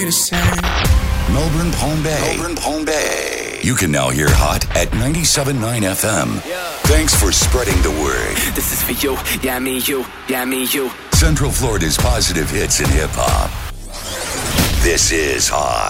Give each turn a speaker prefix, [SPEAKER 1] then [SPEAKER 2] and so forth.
[SPEAKER 1] the same.
[SPEAKER 2] Melbourne, Palm Bay. You can now hear Hot at 97.9 FM.
[SPEAKER 3] Yeah.
[SPEAKER 2] Thanks for spreading the word.
[SPEAKER 3] This is for you, yeah, me, you, yeah, me, you.
[SPEAKER 2] Central Florida's positive hits in hip-hop. This is Hot.